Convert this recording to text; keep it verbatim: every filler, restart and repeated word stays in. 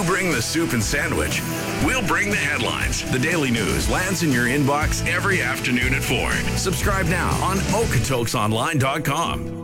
You bring the soup and sandwich. We'll bring the headlines. The Daily News lands in your inbox every afternoon at four. Subscribe now on okotoksonline dot com.